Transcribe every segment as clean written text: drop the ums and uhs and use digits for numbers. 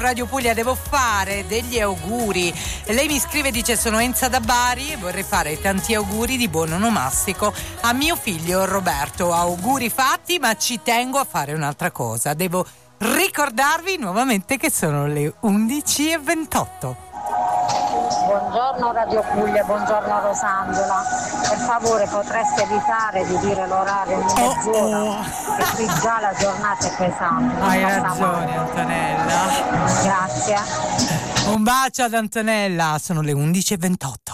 Radio Puglia, devo fare degli auguri. Lei mi scrive e dice: sono Enza da Bari e vorrei fare tanti auguri di buon onomastico a mio figlio Roberto. Auguri fatti, ma ci tengo a fare un'altra cosa. Devo ricordarvi nuovamente che sono le 11:28. Buongiorno Radio Puglia, buongiorno Rosangela. Per favore potreste evitare di dire l'orario in mezz'ora, che qui già la giornata è pesante. Hai ragione Antonella. Grazie. Un bacio ad Antonella, sono le 11:28.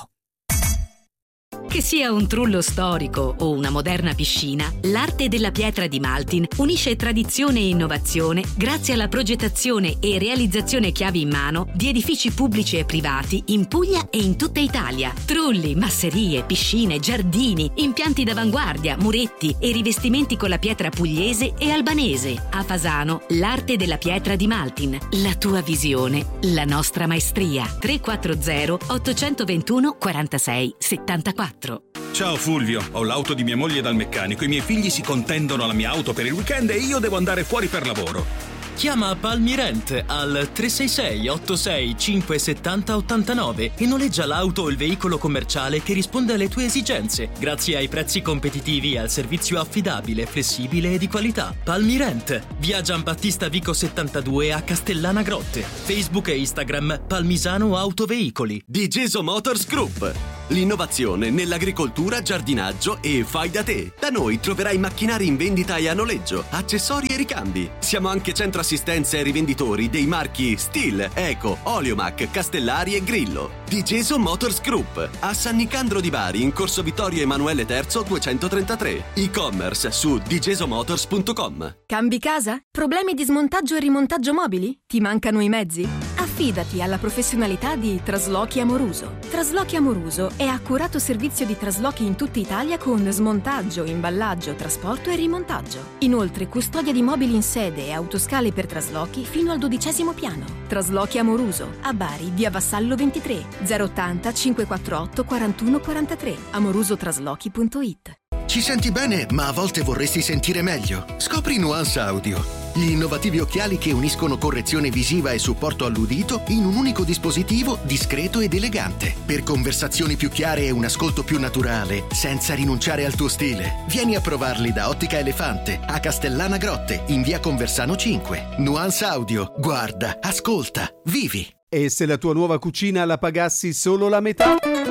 Che sia un trullo storico o una moderna piscina, l'arte della pietra di Maltin unisce tradizione e innovazione grazie alla progettazione e realizzazione chiavi in mano di edifici pubblici e privati in Puglia e in tutta Italia. Trulli, masserie, piscine, giardini, impianti d'avanguardia, muretti e rivestimenti con la pietra pugliese e albanese. A Fasano, l'arte della pietra di Maltin. La tua visione, la nostra maestria. 340 821 46 74. Ciao Fulvio, ho l'auto di mia moglie dal meccanico, i miei figli si contendono la mia auto per il weekend e io devo andare fuori per lavoro. Chiama Palmirent al 366 86 570 89 e noleggia l'auto o il veicolo commerciale che risponde alle tue esigenze, grazie ai prezzi competitivi e al servizio affidabile, flessibile e di qualità. Palmirent, via Giambattista Vico 72 a Castellana Grotte. Facebook e Instagram Palmisano Autoveicoli. Digeso Motors Group. L'innovazione nell'agricoltura, giardinaggio e fai da te. Da noi troverai macchinari in vendita e a noleggio, accessori e ricambi. Siamo anche centro assistenza ai rivenditori dei marchi Stihl, Eco, Oleomac, Castellari e Grillo. Digeso Motors Group, a San Nicandro di Bari, in corso Vittorio Emanuele III 233. E-commerce su digesomotors.com. Cambi casa? Problemi di smontaggio e rimontaggio mobili? Ti mancano i mezzi? Affidati alla professionalità di Traslochi Amoruso. Traslochi Amoruso è accurato servizio di traslochi in tutta Italia con smontaggio, imballaggio, trasporto e rimontaggio. Inoltre custodia di mobili in sede e autoscale per traslochi fino al 12° piano. Traslochi Amoruso, a Bari, via Vassallo 23, 080 548 41 43, amorusotraslochi.it. Ci senti bene, ma a volte vorresti sentire meglio? Scopri Nuance Audio. Gli innovativi occhiali che uniscono correzione visiva e supporto all'udito in un unico dispositivo discreto ed elegante. Per conversazioni più chiare e un ascolto più naturale, senza rinunciare al tuo stile. Vieni a provarli da Ottica Elefante, a Castellana Grotte, in via Conversano 5. Nuance Audio. Guarda, ascolta, vivi. E se la tua nuova cucina la pagassi solo la metà?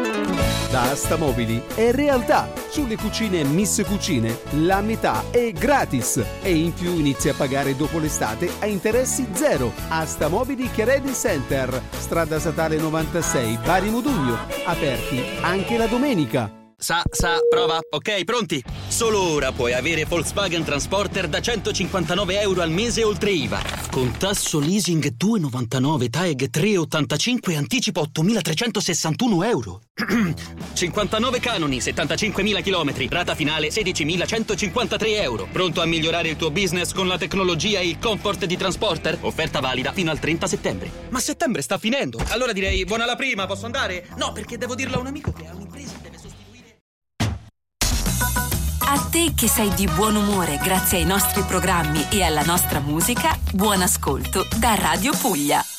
Da Astamobili è realtà. Sulle cucine Miss Cucine la metà è gratis e in più inizi a pagare dopo l'estate a interessi zero. Astamobili Credit Center, strada statale 96, Bari Modugno, aperti anche la domenica. Prova. Ok, pronti? Solo ora puoi avere Volkswagen Transporter da €159 al mese oltre IVA. Con tasso leasing 2,99, TAEG 3,85 e anticipo €8.361. 59 canoni, 75.000 chilometri, rata finale €16.153. Pronto a migliorare il tuo business con la tecnologia e il comfort di Transporter? Offerta valida fino al 30 settembre. Ma settembre sta finendo. Allora direi buona alla prima, posso andare? No, perché devo dirlo a un amico che ha un'impresa e deve sostituire. A te che sei di buon umore grazie ai nostri programmi e alla nostra musica, buon ascolto da Radio Puglia.